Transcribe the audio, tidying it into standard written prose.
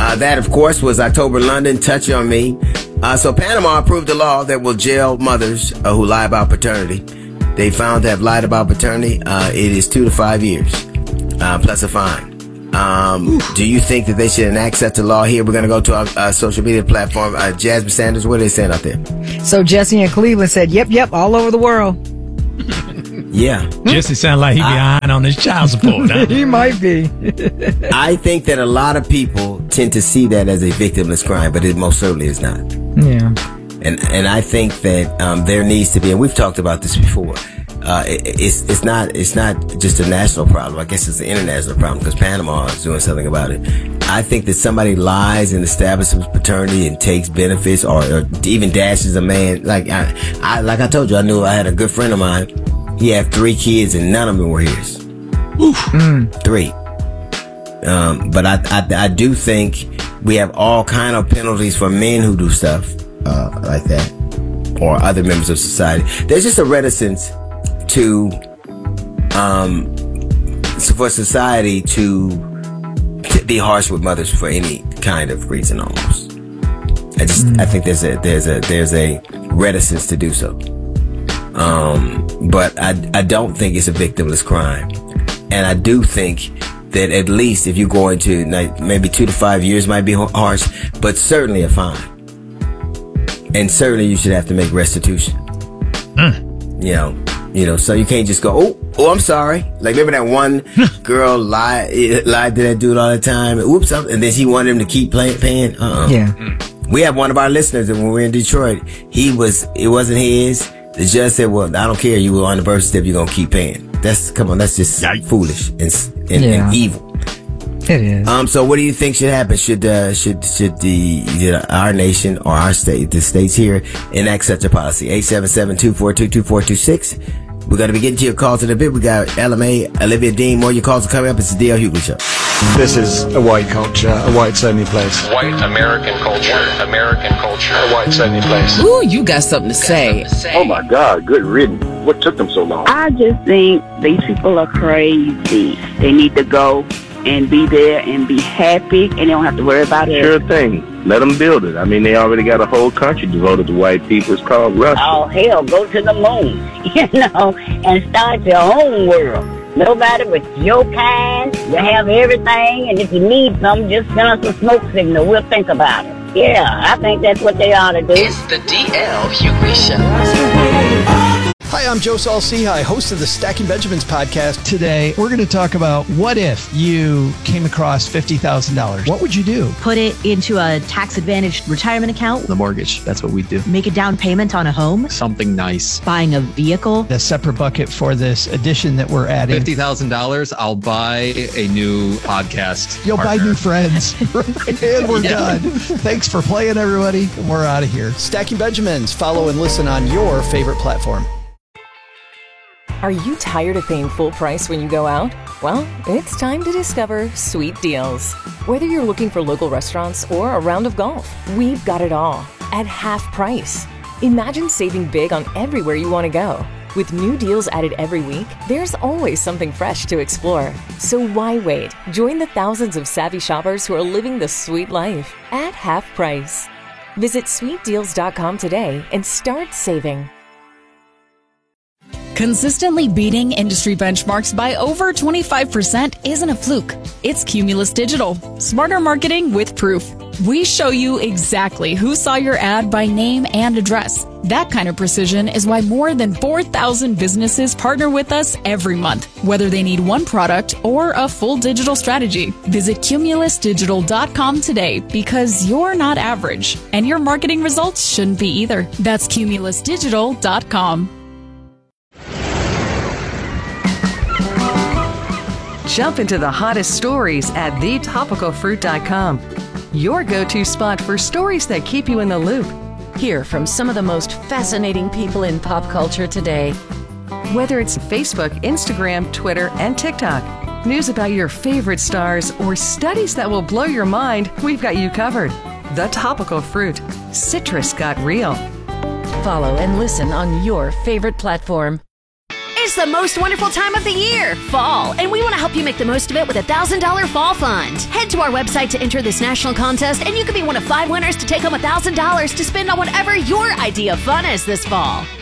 That, of course, was October London, Touch on Me. So Panama approved a law that will jail mothers who lie about paternity. They found to have lied about paternity. It is 2 to 5 years, plus a fine. Do you think that they should enact such a law here? We're going to go to our social media platform. Jasmine Sanders, what are they saying out there? So Jesse in Cleveland said, yep, all over the world. Yeah. Jesse sounds like he behind on his child support. Huh? He might be. I think that a lot of people tend to see that as a victimless crime, but it most certainly is not. Yeah. And I think that there needs to be, and we've talked about this before, it's not just a national problem. I guess it's an international problem because Panama is doing something about it. I think that somebody lies and establishes paternity and takes benefits or even dashes a man. Like I told you, I knew I had a good friend of mine. He had 3 kids and none of them were his. Oof. 3. But I do think we have all kind of penalties for men who do stuff like that, or other members of society. There's just a reticence for society to be harsh with mothers for any kind of reason almost. I think there's a reticence to do so. But I don't think it's a victimless crime. And I do think that at least if you're going to, maybe 2 to 5 years might be harsh, but certainly a fine. And certainly you should have to make restitution. You know, so you can't just go, oh, I'm sorry. Like, remember that one girl lied to that dude all the time? Oops, and then she wanted him to keep paying? Yeah. We have one of our listeners that when we were in Detroit, it wasn't his. The judge said, well, I don't care. You were on the birth certificate, you're going to keep paying. That's just foolish and evil. It is. So what do you think should happen? Should our nation or our state, the states here, enact such a policy? 877-242-2426. We're going to be getting to your calls in a bit. We got LMA, Olivia Dean. More of your calls are coming up. It's the D.L. Hughley Show. This is a white culture, a whites-only place. White American culture, American culture, a whites-only place. Ooh, you got something to say. Oh, my God, good riddance. What took them so long? I just think these people are crazy. They need to go and be there and be happy, and they don't have to worry about it. Sure thing. Let them build it. I mean, they already got a whole country devoted to white people. It's called Russia. Oh, hell, go to the moon, and start your own world. Nobody but your kind. You have everything, and if you need something, just send us a smoke signal. We'll think about it. Yeah, I think that's what they ought to do. It's the D.L. Hughley Show. Hi, I'm Joe Saul-Sehy, host of the Stacking Benjamins podcast. Today, we're going to talk about what if you came across $50,000. What would you do? Put it into a tax-advantaged retirement account. The mortgage, that's what we do. Make a down payment on a home. Something nice. Buying a vehicle. A separate bucket for this addition that we're adding. $50,000, I'll buy a new podcast You'll partner. buy new friends. And we're done. Thanks for playing, everybody. We're out of here. Stacking Benjamins. Follow and listen on your favorite platform. Are you tired of paying full price when you go out? Well, it's time to discover Sweet Deals. Whether you're looking for local restaurants or a round of golf, we've got it all at half price. Imagine saving big on everywhere you want to go. With new deals added every week, there's always something fresh to explore. So why wait? Join the thousands of savvy shoppers who are living the sweet life at half price. Visit sweetdeals.com today and start saving. Consistently beating industry benchmarks by over 25% isn't a fluke. It's Cumulus Digital. Smarter marketing with proof. We show you exactly who saw your ad by name and address. That kind of precision is why more than 4,000 businesses partner with us every month, whether they need one product or a full digital strategy. Visit cumulusdigital.com today because you're not average, and your marketing results shouldn't be either. That's cumulusdigital.com. Jump into the hottest stories at thetopicalfruit.com. Your go-to spot for stories that keep you in the loop. Hear from some of the most fascinating people in pop culture today. Whether it's Facebook, Instagram, Twitter, and TikTok, news about your favorite stars, or studies that will blow your mind, we've got you covered. The Topical Fruit. Citrus got real. Follow and listen on your favorite platform. Here's the most wonderful time of the year, fall, and we want to help you make the most of it with a $1,000 fall fund. Head to our website to enter this national contest, and you could be one of 5 winners to take home $1,000 to spend on whatever your idea of fun is this fall.